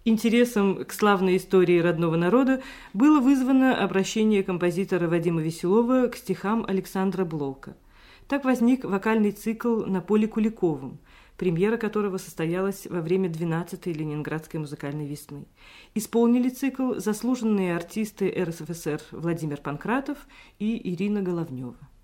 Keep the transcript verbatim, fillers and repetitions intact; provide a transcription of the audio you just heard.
Интересом к славной истории родного народа было вызвано обращение композитора Вадима Веселова к стихам Александра Блока. Так возник вокальный цикл «На поле Куликовом», премьера которого состоялась во время двенадцатой Ленинградской музыкальной весны. Исполнили цикл заслуженные артисты эр эс эф эс эр Владимир Панкратов и Ирина Головнева.